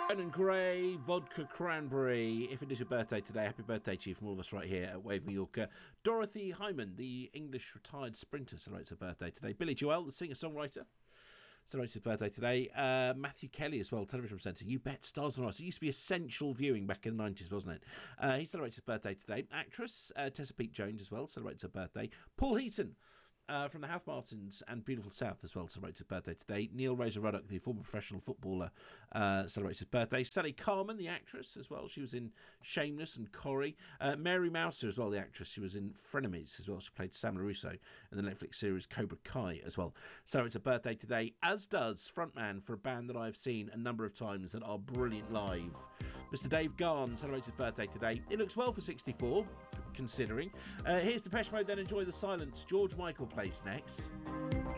And Grey, Vodka Cranberry. If it is your birthday today, happy birthday to you from all of us right here at Wave Mallorca. Dorothy Hyman, the English retired sprinter, celebrates her birthday today. Billy Joel, the singer-songwriter, celebrates his birthday today. Matthew Kelly as well, television presenter. You Bet, stars on us. It used to be essential viewing back in the 90s, wasn't it? He celebrates his birthday today. Actress Tessa Pete Jones as well celebrates her birthday. Paul Heaton. From the Houth Martins and Beautiful South as well celebrates his birthday today. Neil Razor Ruddock, the former professional footballer, celebrates his birthday. Sally Carman, the actress as well. She was in Shameless and Corrie. Mary Mouser as well, the actress. She was in Frenemies as well. She played Sam LaRusso in the Netflix series Cobra Kai as well. Celebrates her birthday today, as does frontman for a band that I've seen a number of times that are brilliant live. Mr. Dave Garn celebrates his birthday today. It looks well for 64, considering. Here's Depeche Mode, then Enjoy the Silence. George Michael plays next.